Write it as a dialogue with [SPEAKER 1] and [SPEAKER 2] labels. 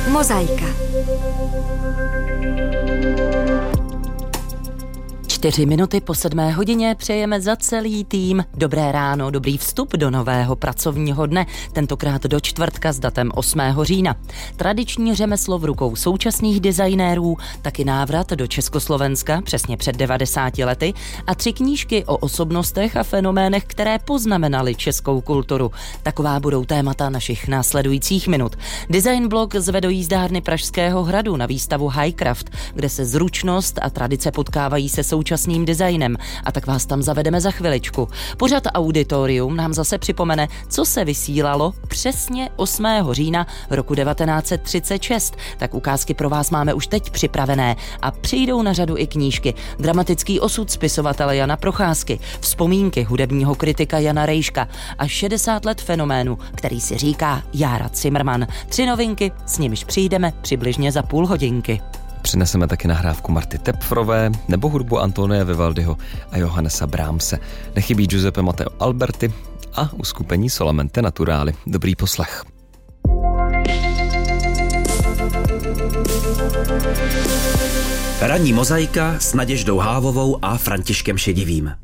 [SPEAKER 1] Mozaika. 4 minuty po 7 hodině přejeme za celý tým dobré ráno, dobrý vstup do nového pracovního dne, tentokrát do čtvrtka s datem 8. října. Tradiční řemeslo v rukou současných designérů, taky návrat do Československa přesně před 90 lety a 3 knížky o osobnostech a fenoménech, které poznamenaly českou kulturu. Taková budou témata našich následujících minut. Design blog zve do jízdárny Pražského hradu na výstavu Highcraft, kde se zručnost a tradice potkávají se současným designem, a tak vás tam zavedeme za chviličku. Pořad Auditorium nám zase připomene, co se vysílalo přesně 8. října roku 1936. Tak ukázky pro vás máme už teď připravené a přijdou na řadu i knížky. Dramatický osud spisovatele Jana Procházky, vzpomínky hudebního kritika Jana Rejška a 60 let fenoménu, který si říká Jára Cimrman. 3 novinky, s nimiž přijdeme přibližně za půl hodinky.
[SPEAKER 2] Přineseme taky nahrávku Marty Tepfrové nebo hudbu Antonia Vivaldiho a Johannesa Brahmse. Nechybí Giuseppe Matteo Alberti a uskupení Solamente Naturali. Dobrý poslech.
[SPEAKER 3] Ranní mozaika s Naděždou Hávovou a Františkem Šedivým.